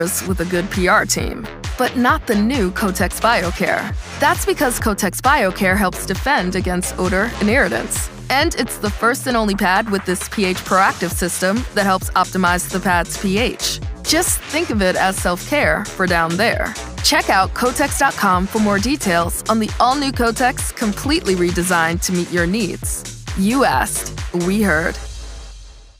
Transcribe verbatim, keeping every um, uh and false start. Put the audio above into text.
with a good P R team, but not the new Kotex BioCare. That's because Kotex BioCare helps defend against odor and irritants. And it's the first and only pad with this pH proactive system that helps optimize the pad's pH. Just think of it as self-care for down there. Check out Kotex dot com for more details on the all-new Kotex, completely redesigned to meet your needs. You asked, we heard.